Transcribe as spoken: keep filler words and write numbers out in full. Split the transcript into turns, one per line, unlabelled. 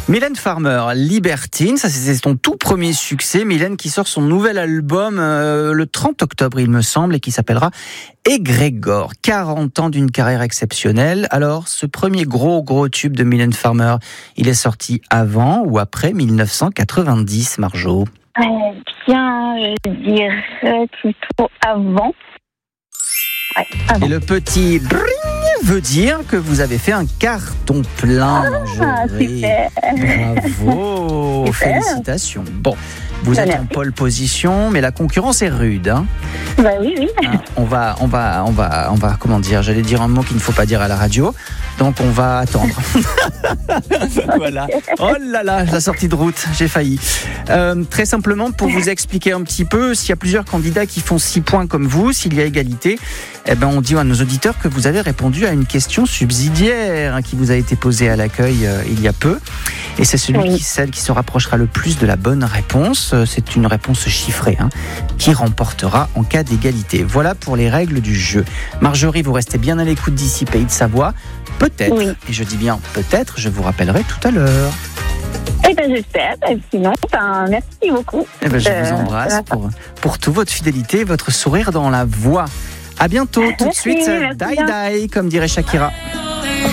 Mylène Farmer, Libertine, ça c'est son tout premier succès. Mylène qui sort son nouvel album euh, le trente octobre, il me semble, et qui s'appellera Égrégore. quarante ans d'une carrière exceptionnelle. Alors, ce premier gros gros tube de Mylène Farmer, il est sorti avant ou après dix-neuf cent quatre-vingt-dix, Marjo?
Euh, bien, je dirais plutôt avant. Ouais, avant.
Et le petit dring veut dire que vous avez fait un carton plein,
Ah,
Marjorie.
super.
Bravo,
Super.
félicitations. Bon, vous êtes en pole position, mais la concurrence est rude, hein.
Bah oui, oui.
Hein, on va, on va, on va, on va, comment dire, j'allais dire un mot qu'il ne faut pas dire à la radio, donc on va attendre. Voilà. Oh là là, la sortie de route, j'ai failli. Euh, très simplement, pour vous expliquer un petit peu, s'il y a plusieurs candidats qui font six points comme vous, s'il y a égalité, eh ben on dit à nos auditeurs que vous avez répondu à une question subsidiaire hein, qui vous a été posée à l'accueil euh, il y a peu. Et c'est celui
Oui.
qui, celle qui se rapprochera le plus de la bonne réponse. C'est une réponse chiffrée hein, qui remportera en cas d'égalité. Voilà pour les règles du jeu. Marjorie, vous restez bien à l'écoute d'ici Pays de Savoie. Peut-être,
Oui.
et je dis bien peut-être, je vous rappellerai tout à l'heure.
Eh ben j'espère. Et sinon, ben, merci beaucoup.
Eh ben, je
Euh,
vous embrasse
ça va.
pour, pour toute votre fidélité, votre sourire dans la voix. À bientôt, tout de
Merci,
suite,
merci
die
bien.
die, comme dirait Shakira.